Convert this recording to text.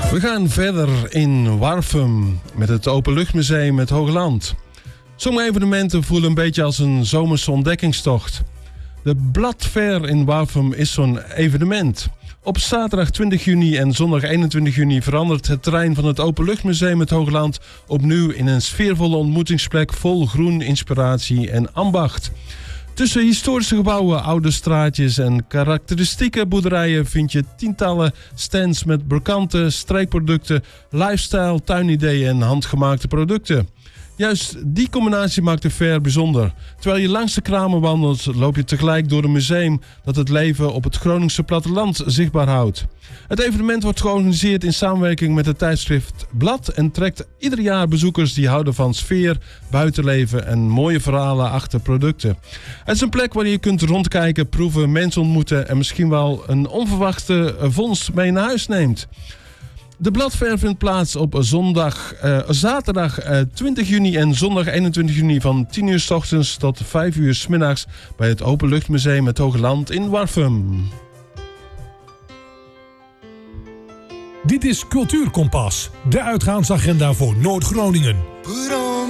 We gaan verder in Warffum met het Openluchtmuseum het Hoogland. Sommige evenementen voelen een beetje als een zomerse ontdekkingstocht. De Bladfair in Warffum is zo'n evenement. Op zaterdag 20 juni en zondag 21 juni verandert het terrein van het Openluchtmuseum het Hoogland opnieuw in een sfeervolle ontmoetingsplek vol groen, inspiratie en ambacht. Tussen historische gebouwen, oude straatjes en karakteristieke boerderijen vind je tientallen stands met bekante streekproducten, lifestyle, tuinideeën en handgemaakte producten. Juist die combinatie maakt de fair bijzonder. Terwijl je langs de kramen wandelt, loop je tegelijk door een museum dat het leven op het Groningse platteland zichtbaar houdt. Het evenement wordt georganiseerd in samenwerking met het tijdschrift Blad en trekt ieder jaar bezoekers die houden van sfeer, buitenleven en mooie verhalen achter producten. Het is een plek waar je kunt rondkijken, proeven, mensen ontmoeten en misschien wel een onverwachte vondst mee naar huis neemt. De Bladfair vindt plaats op zaterdag 20 juni en zondag 21 juni van 10 uur 's ochtends tot 5 uur 's middags bij het Openluchtmuseum het Hoogland in Warffum. Dit is Cultuurkompas, de uitgaansagenda voor Noord-Groningen.